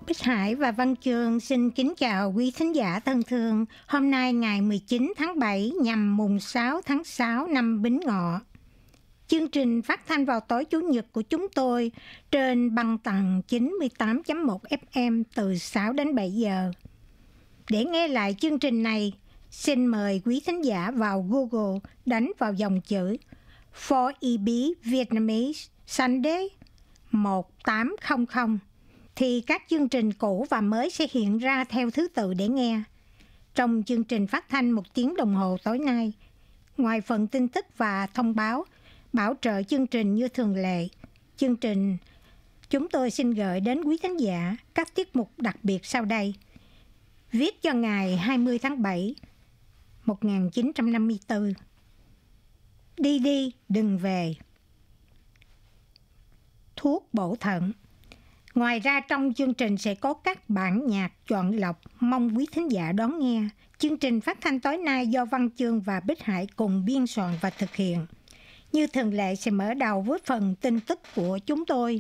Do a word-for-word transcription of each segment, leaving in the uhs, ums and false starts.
Bích Hải và Văn Chương xin kính chào quý thính giả thân thương. Hôm nay ngày mười chín tháng bảy nhằm mùng sáu tháng sáu năm Bính Ngọ. Chương trình phát thanh vào tối Chủ nhật của chúng tôi trên băng tần chín mươi tám chấm một ép em từ sáu đến bảy giờ. Để nghe lại chương trình này, xin mời quý thính giả vào Google đánh vào dòng chữ four E B Vietnamese Sunday một tám không không thì các chương trình cũ và mới sẽ hiện ra theo thứ tự để nghe. Trong chương trình phát thanh một tiếng đồng hồ tối nay, ngoài phần tin tức và thông báo, bảo trợ chương trình như thường lệ, chương trình chúng tôi xin gửi đến quý thính giả các tiết mục đặc biệt sau đây. Viết cho ngày hai mươi tháng bảy một nghìn chín trăm năm mươi tư. Đi đi, đừng về. Thuốc bổ thận. Ngoài ra trong chương trình sẽ có các bản nhạc chọn lọc, mong quý thính giả đón nghe. Chương trình phát thanh tối nay do Văn Chương và Bích Hải cùng biên soạn và thực hiện. Như thường lệ sẽ mở đầu với phần tin tức của chúng tôi.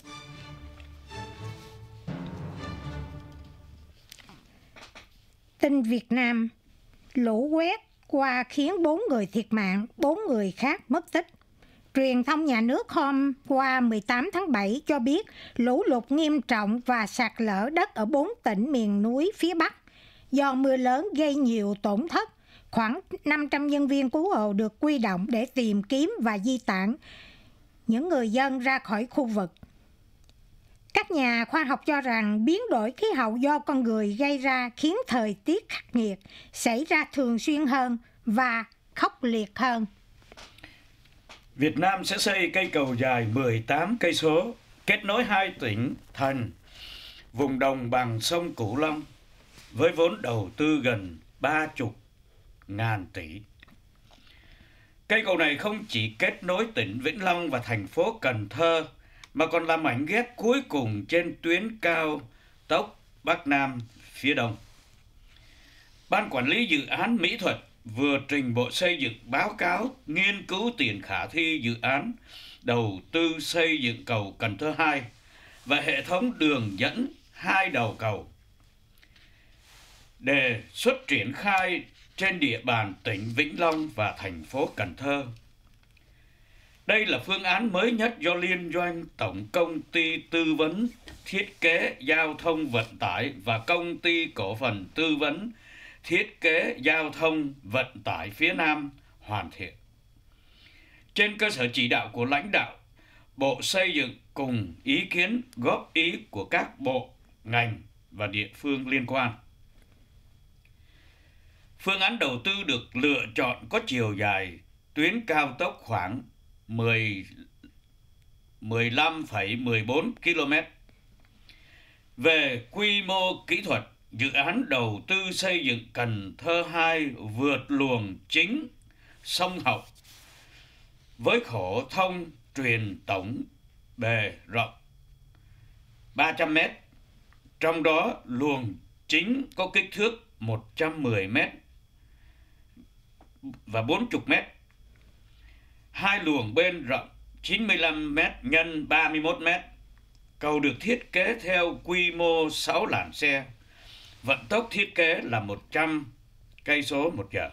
Tin Việt Nam. Lũ quét qua khiến bốn người thiệt mạng, bốn người khác mất tích. Truyền thông nhà nước hôm qua mười tám tháng bảy cho biết lũ lụt nghiêm trọng và sạt lở đất ở bốn tỉnh miền núi phía Bắc. Do mưa lớn gây nhiều tổn thất, khoảng năm trăm nhân viên cứu hộ được huy động để tìm kiếm và di tản những người dân ra khỏi khu vực. Các nhà khoa học cho rằng biến đổi khí hậu do con người gây ra khiến thời tiết khắc nghiệt xảy ra thường xuyên hơn và khốc liệt hơn. Việt Nam sẽ xây cây cầu dài mười tám cây số kết nối hai tỉnh thành vùng đồng bằng sông Cửu Long với vốn đầu tư gần ba mươi ngàn tỷ. Cây cầu này không chỉ kết nối tỉnh Vĩnh Long và thành phố Cần Thơ mà còn là mảnh ghép cuối cùng trên tuyến cao tốc Bắc Nam phía Đông. Ban quản lý dự án mỹ thuật vừa trình Bộ Xây dựng báo cáo nghiên cứu tiền khả thi dự án đầu tư xây dựng cầu Cần Thơ hai và hệ thống đường dẫn hai đầu cầu. Đề xuất triển khai trên địa bàn tỉnh Vĩnh Long và thành phố Cần Thơ. Đây là phương án mới nhất do Liên doanh Tổng Công ty Tư vấn Thiết kế Giao thông Vận tải và Công ty Cổ phần Tư vấn Thiết kế Giao thông Vận tải phía Nam hoàn thiện. Trên cơ sở chỉ đạo của lãnh đạo Bộ Xây dựng cùng ý kiến góp ý của các bộ, ngành và địa phương liên quan. Phương án đầu tư được lựa chọn có chiều dài tuyến cao tốc khoảng mười lăm phẩy mười bốn ki lô mét. Về quy mô kỹ thuật, dự án đầu tư xây dựng Cần Thơ hai vượt luồng chính sông Hậu với khổ thông truyền tổng bề rộng ba trăm mét, trong đó luồng chính có kích thước một trăm mười mét và bốn mươi mét. Hai luồng bên rộng chín mươi lăm mét nhân ba mươi mốt mét. Cầu được thiết kế theo quy mô sáu làn xe. Vận tốc thiết kế là một trăm cây số một giờ.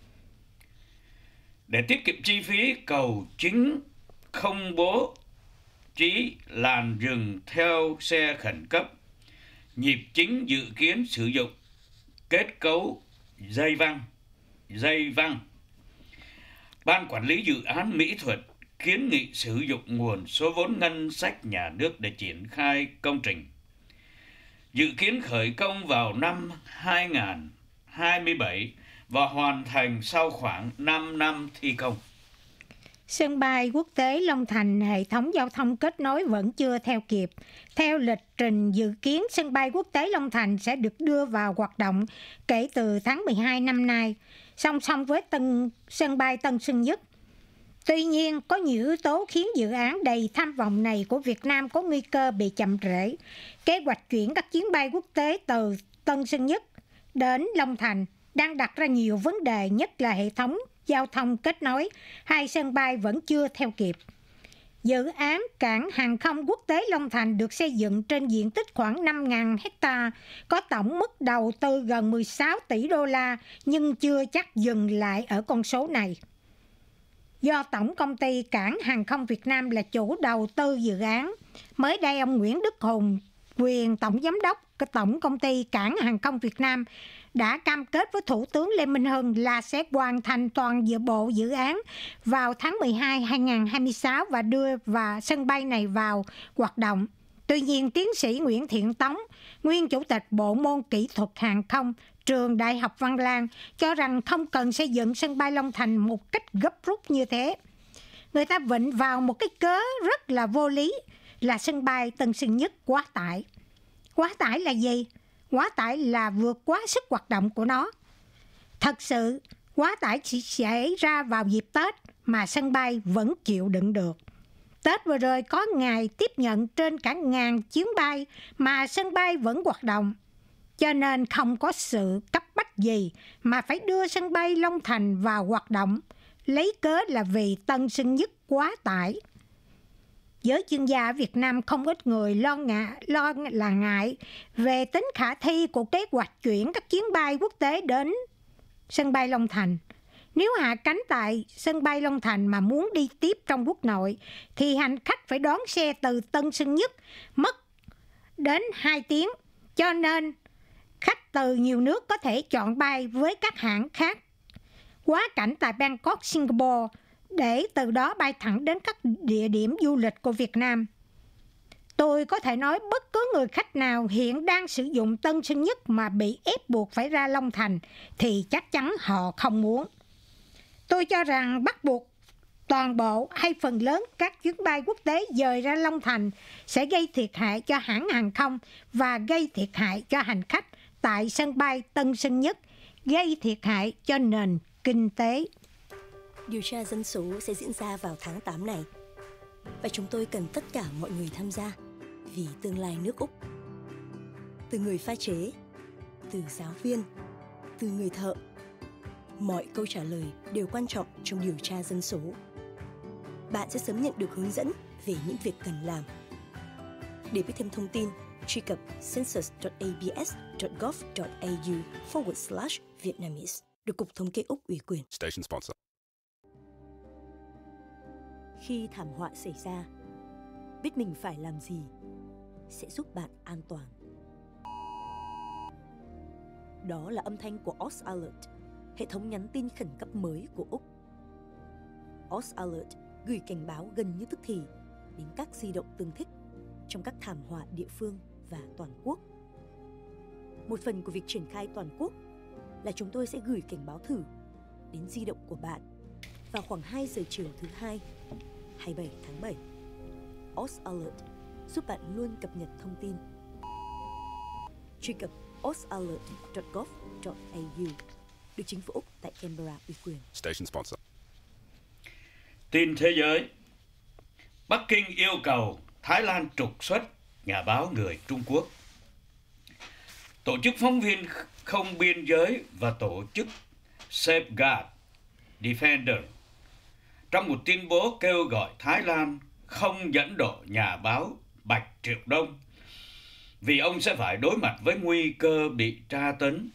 Để tiết kiệm chi phí, cầu chính không bố trí làn dừng theo xe khẩn cấp. Nhịp chính dự kiến sử dụng kết cấu dây văng. Dây văng. Ban quản lý dự án mỹ thuật kiến nghị sử dụng nguồn số vốn ngân sách nhà nước để triển khai công trình. Dự kiến khởi công vào năm hai nghìn không trăm hai mươi bảy và hoàn thành sau khoảng năm năm thi công. Sân bay quốc tế Long Thành, hệ thống giao thông kết nối vẫn chưa theo kịp. Theo lịch trình dự kiến, sân bay quốc tế Long Thành sẽ được đưa vào hoạt động kể từ tháng mười hai năm nay, song song với tân sân bay Tân Sơn Nhất. Tuy nhiên, có nhiều yếu tố khiến dự án đầy tham vọng này của Việt Nam có nguy cơ bị chậm trễ. Kế hoạch chuyển các chuyến bay quốc tế từ Tân Sơn Nhất đến Long Thành đang đặt ra nhiều vấn đề, nhất là hệ thống giao thông kết nối hai sân bay vẫn chưa theo kịp. Dự án cảng hàng không quốc tế Long Thành được xây dựng trên diện tích khoảng năm nghìn hecta, có tổng mức đầu tư gần mười sáu tỷ đô la, nhưng chưa chắc dừng lại ở con số này. Do Tổng công ty Cảng hàng không Việt Nam là chủ đầu tư dự án, mới đây ông Nguyễn Đức Hùng, quyền Tổng Giám đốc Tổng công ty Cảng hàng không Việt Nam, đã cam kết với Thủ tướng Lê Minh Hưng là sẽ hoàn thành toàn dự bộ dự án vào tháng mười hai năm hai nghìn không trăm hai mươi sáu và đưa vào sân bay này vào hoạt động. Tuy nhiên, tiến sĩ Nguyễn Thiện Tống, nguyên Chủ tịch Bộ môn Kỹ thuật Hàng không, Trường Đại học Văn Lang, cho rằng không cần xây dựng sân bay Long Thành một cách gấp rút như thế. Người ta vịnh vào một cái cớ rất là vô lý là sân bay Tân Sơn Nhất quá tải. Quá tải là gì? Quá tải là vượt quá sức hoạt động của nó. Thật sự, quá tải chỉ xảy ra vào dịp Tết mà sân bay vẫn chịu đựng được. Tết vừa rồi có ngày tiếp nhận trên cả ngàn chuyến bay mà sân bay vẫn hoạt động. Cho nên không có sự cấp bách gì mà phải đưa sân bay Long Thành vào hoạt động, lấy cớ là vì Tân Sơn Nhất quá tải. Giới chuyên gia ở Việt Nam không ít người lo, ngại, lo là ngại về tính khả thi của kế hoạch chuyển các chuyến bay quốc tế đến sân bay Long Thành. Nếu hạ cánh tại sân bay Long Thành mà muốn đi tiếp trong quốc nội, thì hành khách phải đón xe từ Tân Sơn Nhất mất đến hai tiếng. Cho nên, khách từ nhiều nước có thể chọn bay với các hãng khác quá cảnh tại Bangkok, Singapore, để từ đó bay thẳng đến các địa điểm du lịch của Việt Nam. Tôi có thể nói bất cứ người khách nào hiện đang sử dụng Tân Sơn Nhất mà bị ép buộc phải ra Long Thành thì chắc chắn họ không muốn. Tôi cho rằng bắt buộc toàn bộ hay phần lớn các chuyến bay quốc tế dời ra Long Thành sẽ gây thiệt hại cho hãng hàng không và gây thiệt hại cho hành khách tại sân bay Tân Sơn Nhất, gây thiệt hại cho nền kinh tế. Điều tra dân số sẽ diễn ra vào tháng tám này, và chúng tôi cần tất cả mọi người tham gia vì tương lai nước Úc. Từ người pha chế, từ giáo viên, từ người thợ, mọi câu trả lời đều quan trọng trong điều tra dân số. Bạn sẽ sớm nhận được hướng dẫn về những việc cần làm. Để biết thêm thông tin, truy cập census.abs.gov.au forward slash Vietnamese, được Cục Thống kê Úc ủy quyền. Station sponsor. Khi thảm họa xảy ra, biết mình phải làm gì sẽ giúp bạn an toàn. Đó là âm thanh của Oz Alert, hệ thống nhắn tin khẩn cấp mới của Úc. Oz Alert gửi cảnh báo gần như tức thì đến các di động tương thích trong các thảm họa địa phương và toàn quốc. Một phần của việc triển khai toàn quốc là chúng tôi sẽ gửi cảnh báo thử đến di động của bạn vào khoảng hai giờ chiều thứ hai, hai mươi bảy tháng bảy. Oz Alert giúp bạn luôn cập nhật thông tin. Truy cập ozalert chấm gov chấm a u, được chính phủ Úc tại Canberra ủy quyền. Station sponsor. Tin thế giới. Bắc Kinh yêu cầu Thái Lan trục xuất nhà báo người Trung Quốc. Tổ chức phóng viên không biên giới và tổ chức Safeguard Defender trong một tuyên bố kêu gọi Thái Lan không dẫn độ nhà báo Bạch Triệu Đông vì ông sẽ phải đối mặt với nguy cơ bị tra tấn,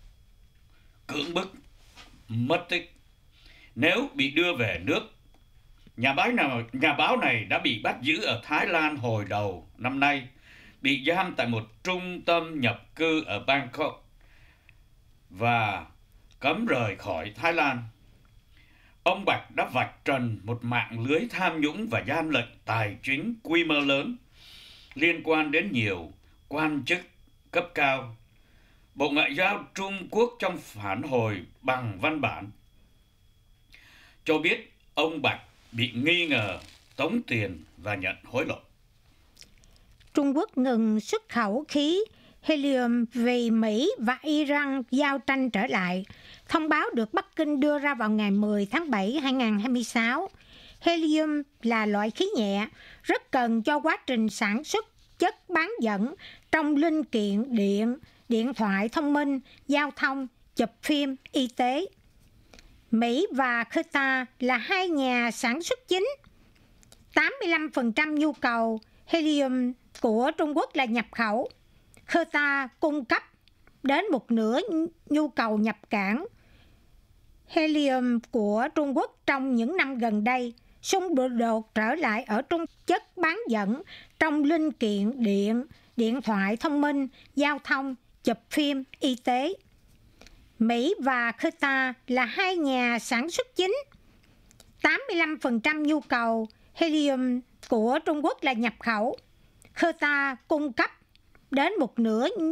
cưỡng bức, mất tích nếu bị đưa về nước. Nhà báo nào, nhà báo này đã bị bắt giữ ở Thái Lan hồi đầu năm nay, bị giam tại một trung tâm nhập cư ở Bangkok và cấm rời khỏi Thái Lan. Ông Bạch đã vạch trần một mạng lưới tham nhũng và gian lận tài chính quy mô lớn liên quan đến nhiều quan chức cấp cao. Bộ Ngoại giao Trung Quốc trong phản hồi bằng văn bản cho biết ông Bạch bị nghi ngờ tống tiền và nhận hối lộ. Trung Quốc ngừng xuất khẩu khí helium vì Mỹ và Iran giao tranh trở lại. Thông báo được Bắc Kinh đưa ra vào ngày mười tháng bảy năm hai nghìn không trăm hai mươi sáu. Helium là loại khí nhẹ, rất cần cho quá trình sản xuất chất bán dẫn trong linh kiện điện, điện thoại thông minh, giao thông, chụp phim, y tế. Mỹ và Qatar là hai nhà sản xuất chính. tám mươi lăm phần trăm nhu cầu helium của Trung Quốc là nhập khẩu. Qatar cung cấp đến một nửa nhu cầu nhập cảng helium của Trung Quốc trong những năm gần đây. Xung đột trở lại ở trung chất bán dẫn trong linh kiện điện, điện thoại thông minh, giao thông, chụp phim, y tế. Mỹ và Qatar là hai nhà sản xuất chính. tám mươi lăm phần trăm nhu cầu helium của Trung Quốc là nhập khẩu. Qatar cung cấp đến một nửa